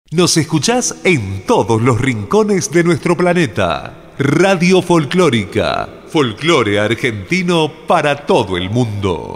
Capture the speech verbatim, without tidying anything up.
Nos escuchás en todos los rincones de nuestro planeta. Radio Folclórica. Folclore argentino para todo el mundo.